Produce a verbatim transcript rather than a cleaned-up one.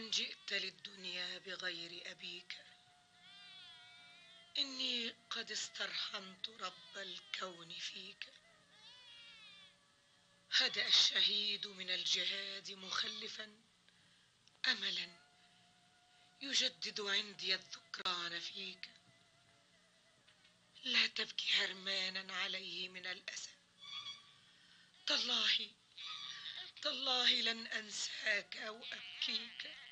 من جئت للدنيا بغير أبيك، إني قد استرحمت رب الكون فيك. هدأ الشهيد من الجهاد مخلفا أملا يجدد عندي الذكران فيك. لا تبكي هرمانا عليه من الأسى، تالله تالله لن أنساك أو أبكيك.